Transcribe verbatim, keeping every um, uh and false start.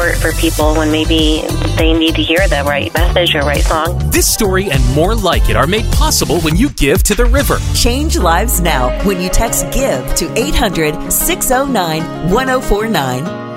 for, for people when maybe they need to hear the right message or right song. This story and more like it are made possible when you give to the river. Change lives now when you text GIVE to eight hundred, six oh nine, one oh four nine.